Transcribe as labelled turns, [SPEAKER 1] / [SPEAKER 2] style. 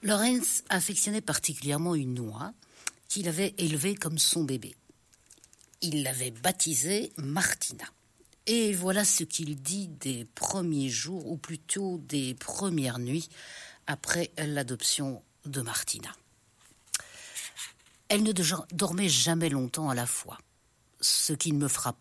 [SPEAKER 1] Lorenz affectionnait particulièrement une oie qu'il avait élevée comme son bébé. Il l'avait baptisée Martina. Et voilà ce qu'il dit des premiers jours, ou plutôt des premières nuits, après l'adoption de Martina. Elle ne dormait jamais longtemps à la fois. Ce qui ne me frappe